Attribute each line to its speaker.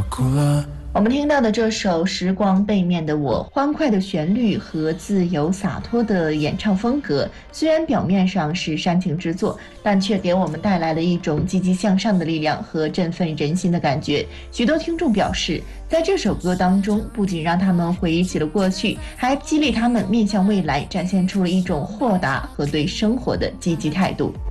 Speaker 1: 我们听到的这首《时光背面的我》，欢快的旋律和自由洒脱的演唱风格，虽然表面上是煽情之作，但却给我们带来了一种积极向上的力量和振奋人心的感觉。许多听众表示，在这首歌当中，不仅让他们回忆起了过去，还激励他们面向未来，展现出了一种豁达和对生活的积极态度。